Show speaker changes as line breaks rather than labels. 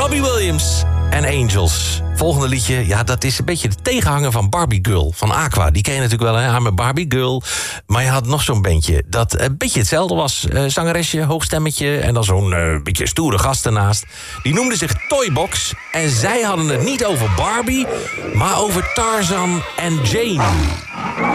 Robbie Williams en Angels. Volgende liedje, ja, dat is een beetje de tegenhanger van Barbie Girl van Aqua. Die ken je natuurlijk wel, hè? I'm a Barbie Girl. Maar je had nog zo'n bandje dat een beetje hetzelfde was. Zangeresje, hoogstemmetje en dan zo'n beetje stoere gast ernaast. Die noemde zich Toybox. En zij hadden het niet over Barbie, maar over Tarzan en Jane.